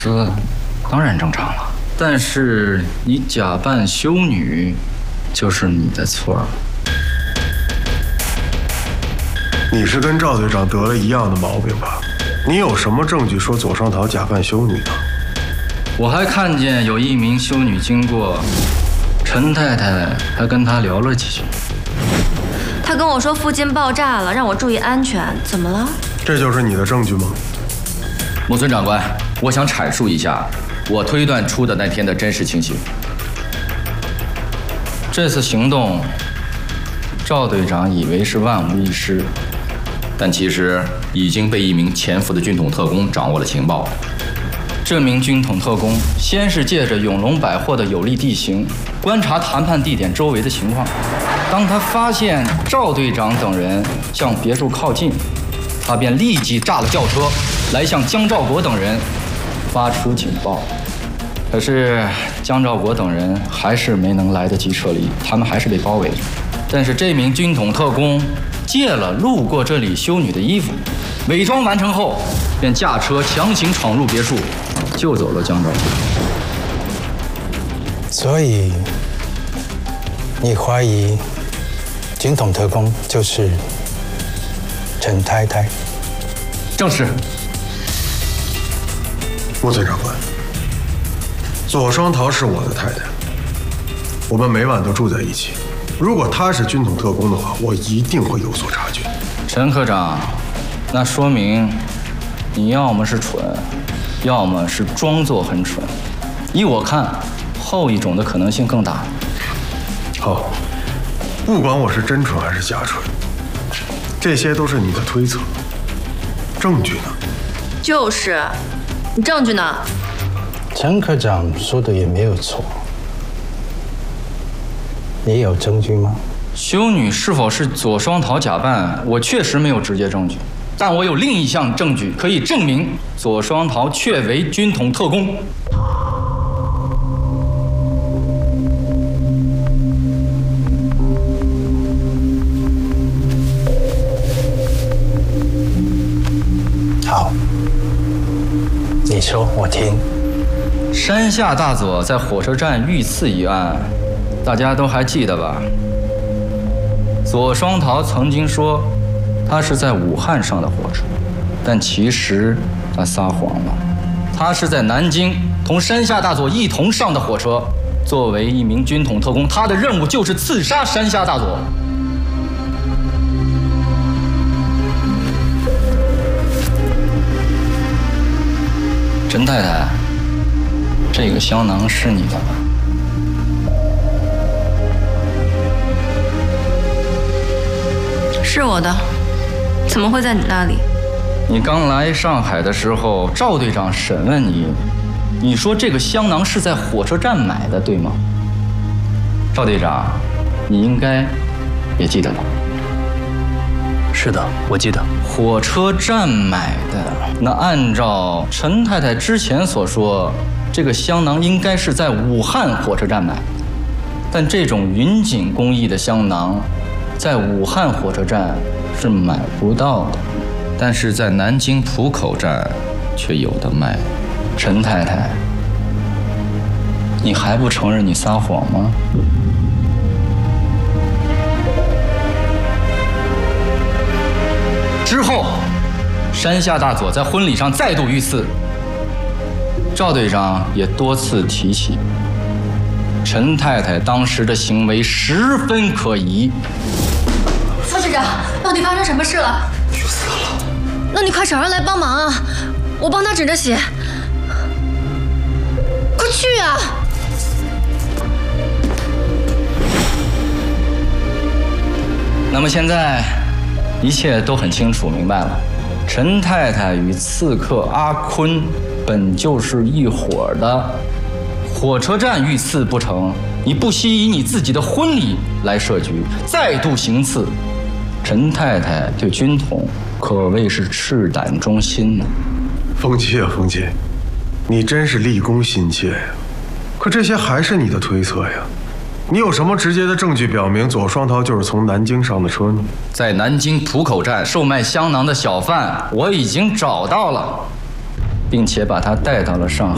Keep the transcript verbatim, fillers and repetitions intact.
这当然正常了，但是你假扮修女，就是你的错儿。 你是跟赵队长得了一样的毛病吧？你有什么证据说左双桃假扮修女的？ 我还看见有一名修女经过，陈太太还跟她聊了几句。 她跟我说附近爆炸了，让我注意安全。怎么了？ 这就是你的证据吗？ 木村长官，我想阐述一下我推断出的那天的真实情形。 这次行动，赵队长以为是万无一失， 但其实已经被一名潜伏的军统特工掌握了情报。 这名军统特工先是借着永隆百货的有利地形，观察谈判地点周围的情况。当他发现赵队长等人向别墅靠近，他便立即炸了轿车，来向江兆国等人发出警报。可是江兆国等人还是没能来得及撤离，他们还是被包围着。但是这名军统特工借了路过这里修女的衣服，伪装完成后，便驾车强行闯入别墅，救走了江兆国。 所以，你怀疑军统特工就是陈太太？ 正是。 木村长官，左双桃是我的太太，我们每晚都住在一起。如果她是军统特工的话，我一定会有所察觉。 陈科长，那说明你要么是蠢，要么是装作很蠢。依我看，后一种的可能性更大。 好，不管我是真蠢还是假蠢，这些都是你的推测。证据呢？ 就是，你证据呢？ 陈科长说的也没有错。你有证据吗？ 修女是否是左双桃假扮，我确实没有直接证据，但我有另一项证据可以证明左双桃确为军统特工。 好，你说我听。 山下大佐在火车站遇刺一案，大家都还记得吧？左双桃曾经说他是在武汉上的火车，但其实他撒谎了，他是在南京同山下大佐一同上的火车。作为一名军统特工，他的任务就是刺杀山下大佐。陈太太，这个香囊是你的吧？ 是我的，怎么会在你那里？ 你刚来上海的时候，赵队长审问你，你说这个香囊是在火车站买的，对吗？赵队长，你应该也记得吧？ 是的，我记得。 火车站买的，那按照陈太太之前所说，这个香囊应该是在武汉火车站买的，但这种云锦工艺的香囊，在武汉火车站是买不到的， 但是在南京浦口站却有的卖。 陈太太，你还不承认你撒谎吗？之后，山下大佐在婚礼上再度遇刺，赵队长也多次提起，陈太太当时的行为十分可疑。 副市长，到底发生什么事了？ 去死了！ 那你快找人来帮忙啊！我帮他止着血。快去啊！ 那么现在，一切都很清楚明白了。陈太太与刺客阿坤本就是一伙的，火车站遇刺不成，你不惜以你自己的婚礼来设局，再度行刺。陈太太对军统可谓是赤胆忠心呢。 风七啊，风七，你真是立功心切呀！可这些还是你的推测呀。你有什么直接的证据表明左双桃就是从南京上的车呢？ 在南京浦口站售卖香囊的小贩，我已经找到了，并且把他带到了上海。